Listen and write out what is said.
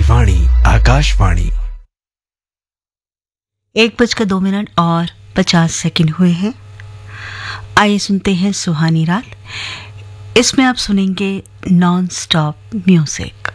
वाणी आकाशवाणी। 1:02 और 50 हुए हैं। आइए सुनते हैं सुहानी रात। इसमें आप सुनेंगे नॉन स्टॉप म्यूजिक।